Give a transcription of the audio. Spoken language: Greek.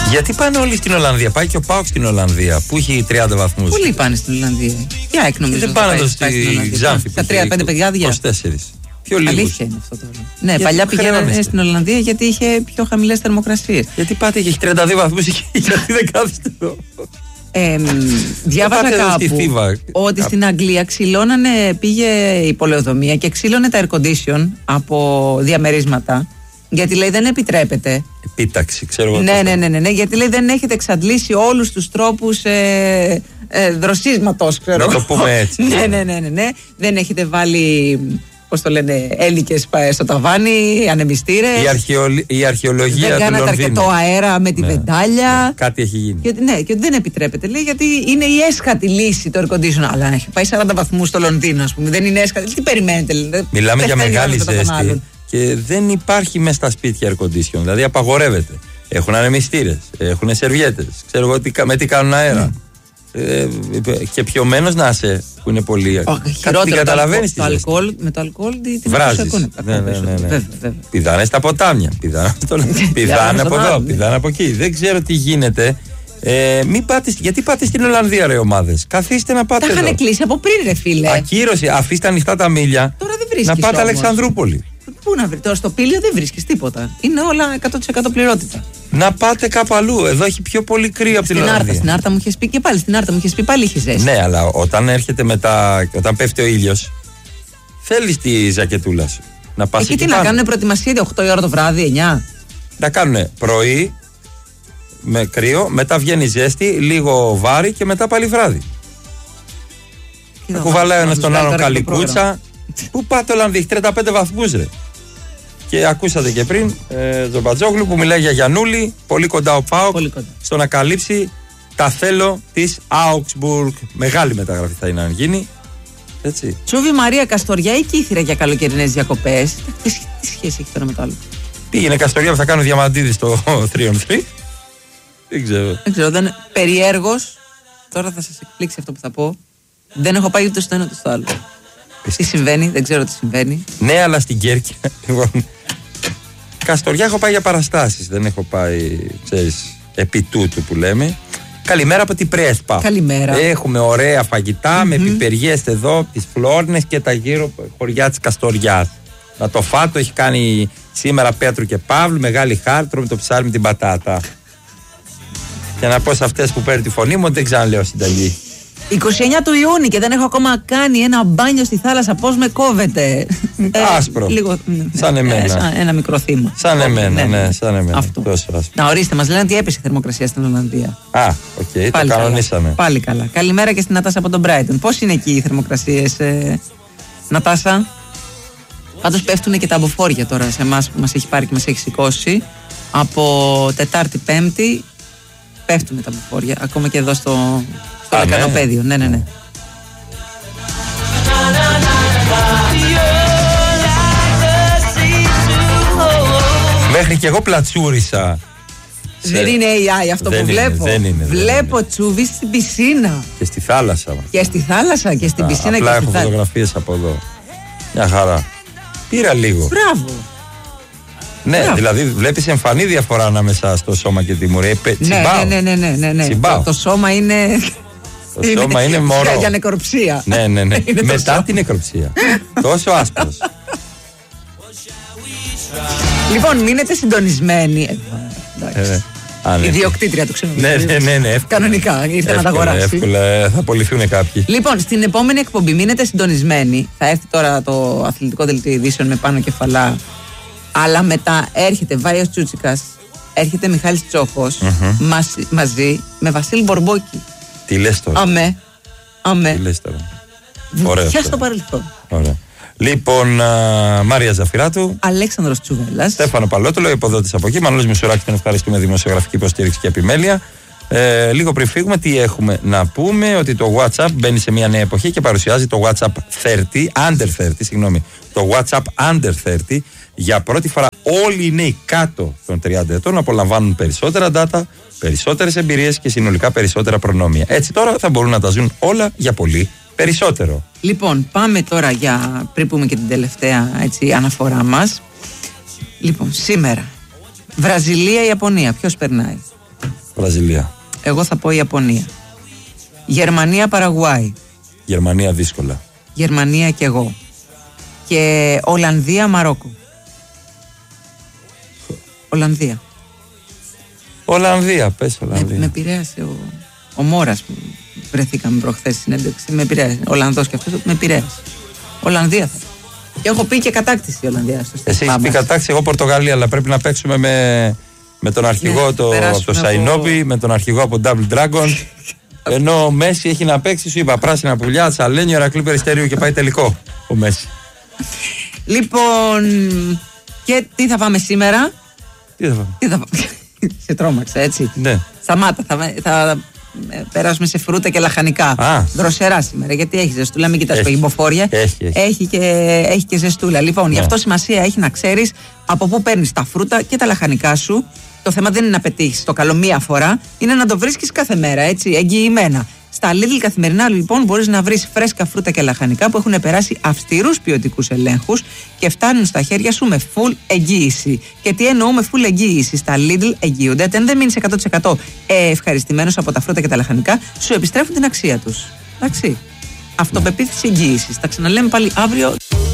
Γιατί πάνε όλοι στην Ολλανδία? Πάει και ο ΠΑΟΚ στην Ολλανδία που έχει 30 βαθμούς. Πολλοί πάνε στην Ολλανδία. Για ΑΕΚ νομίζω. Δεν πάνε εδώ στη Ξάνθη. Τα 3-5 παιδιά 24. Πιο λίγους. Αλήθεια είναι αυτό τώρα. Ναι, παλιά πηγαίνανε στην Ολλανδία γιατί είχε πιο χαμηλές θερμοκρασίες. Γιατί πάτε και έχει 32 βαθμούς και γιατί δεν κάθεστε εδώ? Διάβαζα κάπου ότι στην Αγγλία πήγε η πολεοδομία και ξύλωνε τα air condition από διαμερίσματα. Γιατί λέει δεν επιτρέπεται. Επίταξη, ξέρω εγώ. Ναι, γιατί λέει δεν έχετε εξαντλήσει όλους τους τρόπους δροσίσματος, ξέρω. Να το πούμε έτσι. Ναι. Δεν έχετε βάλει, πώς το λένε, έλικες στο ταβάνι, ανεμιστήρες. Η αρχαιολογία του Λονδίνου. Δεν κάνατε αρκετό αέρα με τη βεντάλια. Ναι, κάτι έχει γίνει. Και δεν επιτρέπεται, λέει, γιατί είναι η έσχατη λύση το air condition. Αλλά αν έχει πάει 40 βαθμούς στο Λονδίνο, ας πούμε, δεν είναι έσχατη. Τι περιμένετε, λέει. Μιλάμε για μεγάλη ζέστη. Και δεν υπάρχει μέσα στα σπίτια air condition, δηλαδή απαγορεύεται. Έχουν ανεμιστήρες, έχουν σερβιέτες, ξέρω εγώ με τι κάνουν αέρα. Και πιωμένος να είσαι, που είναι πολύ. Χειρότερο, καταλαβαίνεις με το αλκοόλ την βράζεις. Ναι. Πηδάνε στα ποτάμια, πηδάνε από εδώ, πηδάνε από εκεί. Δεν ξέρω τι γίνεται. Γιατί πάτε στην Ολλανδία, ρε ομάδες? Καθίστε να πάτε. Τα είχαν κλείσει από πριν, ρε φίλε. Ακύρωση, αφήστε ανοιχτά τα μίλια. Τώρα δεν βρίσκεις. Να πάτε Αλεξανδρούπολη. Πού να βρει, τώρα στο Πήλιο δεν βρίσκεις τίποτα. Είναι όλα 100% πληρότητα. Να πάτε κάπου αλλού. Εδώ έχει πιο πολύ κρύο από την Ολλανδία. Στην Άρτα μου είχες πει και πάλι. Στην Άρτα μου είχες πει πάλι είχε ζέστη. Ναι, αλλά όταν έρχεται μετά, όταν πέφτει ο ήλιος, θέλεις τη ζακετούλα σου. Να πας εκεί τι να κάνουν προετοιμασία 8 η ώρα το βράδυ, 9. Να κάνουν πρωί με κρύο, μετά βγαίνει ζέστη, λίγο βάρη και μετά πάλι βράδυ. Να κουβαλάει ένα στον άλλον καλικούτσα. Πού πάτε Ολλανδία, έχει 35 βαθμούς, ρε. Και ακούσατε και πριν Τζομπατζόγλου που μιλάει για Γιαννούλη, πολύ κοντά ο ΠΑΟΚ, στο να καλύψει τα θέλω της Augsburg. Μεγάλη μεταγραφή θα είναι αν γίνει. Έτσι. Τσούβι Μαρία Καστοριά ή Κύθυρα για καλοκαιρινές διακοπές? Τι σχέση έχει τώρα με το άλλο? Πήγαινε Καστοριά που θα κάνει ο Διαμαντίδης στο 3-on-3. Δεν ξέρω. Περιέργως, τώρα θα σας εκπλήξει αυτό που θα πω. Δεν έχω πάει ούτε στο ένα ούτε στο άλλο. Τι συμβαίνει, δεν ξέρω τι συμβαίνει. Ναι, αλλά στην Κέρκυρα. Λοιπόν, Καστοριά έχω πάει για παραστάσεις. Δεν έχω πάει, ξέρεις, επί τούτου που λέμε. Καλημέρα από την Πρέσπα. Καλημέρα. Έχουμε ωραία φαγητά με πιπεριές εδώ, τις Φλόρνες και τα γύρω χωριά της Καστοριάς. Να το φάτο έχει κάνει σήμερα Πέτρου και Παύλου. Μεγάλη χάρη, τρώμε το ψάρι με την πατάτα. Και να πω σε αυτές που παίρνει τη φωνή μου, δεν ξαναλέω συνταγή. 29 του Ιούνιου και δεν έχω ακόμα κάνει ένα μπάνιο στη θάλασσα. Πώς με κόβεται. Άσπρο. Λίγο, σαν εμένα. Ένα μικρό θύμα. Σαν εμένα, ναι, σαν εμένα. Αυτό. Να ορίστε, μας λένε ότι έπεσε η θερμοκρασία στην Ολλανδία. Οκ, το κανονίσαμε. Πάλι καλά. Καλημέρα και στην Νατάσα από τον Brighton. Πώς είναι εκεί οι θερμοκρασίες, Νατάσα? Πάντως πέφτουν και τα αμποφόρια τώρα σε εμάς που μας έχει πάρει και μας έχει σηκώσει. Από Τετάρτη Πέμπτη πέφτουν τα αμποφόρια. Ακόμα και εδώ στο λεκανοπέδιο. Ναι. Μέχρι και εγώ πλατσούρισα. Δεν είναι AI αυτό που βλέπω. Βλέπω Τσούβι στην πισίνα. Και στη θάλασσα. Και στη θάλασσα και στην πισίνα. Απλά έχω φωτογραφίες από εδώ. Μια χαρά. Πήρα λίγο. Μπράβο. Ναι, δηλαδή βλέπεις εμφανή διαφορά ανάμεσα στο σώμα και τη μουρή. Ναι. Το σώμα είναι. Το σώμα είναι μωρό. Για νεκροψία. Ναι. Μετά την νεκροψία. Τόσο άσπρος. Λοιπόν, μείνετε συντονισμένοι. Η διοκτήτρια του ξενοδοχείου. Ναι. Κανονικά, ήρθε να τα αγοράσει. Εύκολα, θα απολυθούν κάποιοι. Λοιπόν, στην επόμενη εκπομπή μείνετε συντονισμένοι. Θα έρθει τώρα το αθλητικό δελτίο ειδήσεων με πάνω κεφαλά. Αλλά μετά έρχεται Βάιος Τσούτσικας, έρχεται Μιχάλης Τσόχος μαζί με Βασίλη Μπορμπόκη. Τι λες τώρα? Αμέ. Τι λες τώρα? Ωραία. Ποια στο παρελθόν. Ωραία. Λοιπόν, Μάρια Ζαφυράτου, Αλέξανδρος Τσουβέλλας, Στέφανο Παλότολο, υποδότης από εκεί. Μανώλης Μισουράκη, τον ευχαριστούμε, δημοσιογραφική υποστήριξη και επιμέλεια. Λίγο πριν φύγουμε, τι έχουμε να πούμε? Ότι το WhatsApp μπαίνει σε μια νέα εποχή και παρουσιάζει το WhatsApp 30, Under 30, το WhatsApp Under 30. Για πρώτη φορά όλοι οι νέοι κάτω των 30 ετών απολαμβάνουν περισσότερα data, περισσότερες εμπειρίες και συνολικά περισσότερα προνόμια. Έτσι τώρα θα μπορούν να τα ζουν όλα για πολύ περισσότερο. Λοιπόν, πάμε τώρα πριν πούμε και την τελευταία αναφορά μας. Λοιπόν, σήμερα Βραζιλία-Ιαπωνία, ποιος περνάει? Βραζιλία. Εγώ θα πω Ιαπωνία. Γερμανία, Παραγουάη. Γερμανία δύσκολα. Γερμανία κι εγώ. Και Ολλανδία, Μαρόκο. Ολλανδία. Ολλανδία, πες Ολλανδία. Με επηρέασε ο Μόρας που βρεθήκαμε προχθές στη συνέντευξη. Με επηρέασε. Ολλανδός και αυτός με επηρέασε. Ολλανδία θα. Και έχω πει και κατάκτηση η Ολλανδία. Εσύ έχεις πει κατάκτηση, εγώ Πορτογαλία, αλλά πρέπει να παίξουμε με τον αρχηγό από το Σαϊνόμπι, με τον αρχηγό από Double Dragon. Ενώ ο Μέση έχει να παίξει, σου είπα, πράσινα πουλιά, Τσαλένιο, Ηρακλείου Περιστερίου και πάει τελικό ο Μέση. Λοιπόν, και τι θα πάμε σήμερα? Τι θα πάμε? Σε τρόμαξα, έτσι. Ναι. Σταμάτα, θα περάσουμε σε φρούτα και λαχανικά. Δροσερά σήμερα, γιατί έχει ζεστούλα. Μην κοιτάς παγιμποφόρια. Έχει και ζεστούλα. Λοιπόν, γι' αυτό σημασία έχει να ξέρεις από πού παίρνεις τα φρούτα και τα λαχανικά σου. Το θέμα δεν είναι να πετύχεις το καλό μία φορά, είναι να το βρίσκεις κάθε μέρα, έτσι, εγγυημένα. Στα Lidl καθημερινά, λοιπόν, μπορείς να βρεις φρέσκα φρούτα και λαχανικά που έχουν περάσει αυστηρούς ποιοτικούς ελέγχους και φτάνουν στα χέρια σου με full εγγύηση. Και τι εννοούμε full εγγύηση? Στα Lidl εγγύονται. Αν δεν μείνεις 100% ευχαριστημένος από τα φρούτα και τα λαχανικά, σου επιστρέφουν την αξία τους. Εντάξει. Αυτοπεποίθηση εγγύησης. Τα ξαναλέμε πάλι αύριο.